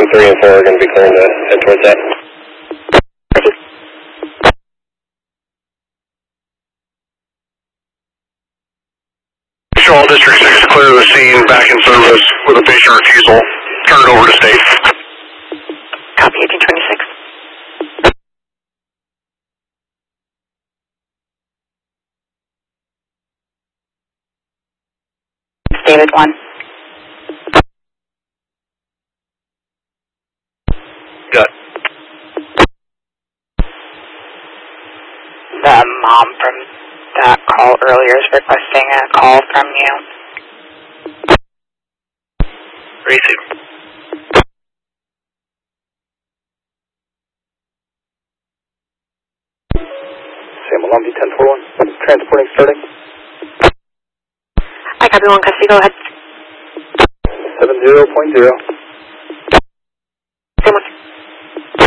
3 and 4 are going to be clearing to head towards that. All District 6 clear the scene, back in service with a patient refusal. Turn it over to state. Copy 1826. David 1. Got. The mom from that call earlier is requesting a call from you. Receive. Sam Malumbi 1041, transporting starting. I copy 1 custody, go ahead. 70.0.